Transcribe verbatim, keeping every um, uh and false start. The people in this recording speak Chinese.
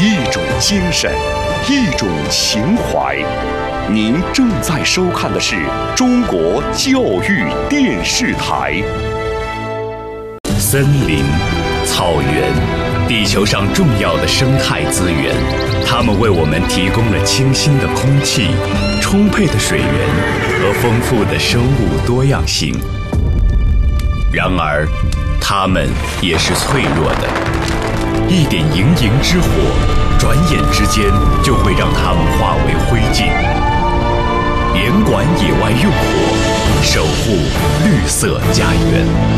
一种精神，一种情怀。您正在收看的是中国教育电视台。森林、草原，地球上重要的生态资源，它们为我们提供了清新的空气、充沛的水源和丰富的生物多样性。然而，它们也是脆弱的，一点营营之火，转眼之间就会让它们化为灰烬。严管野外用火，守护绿色家园。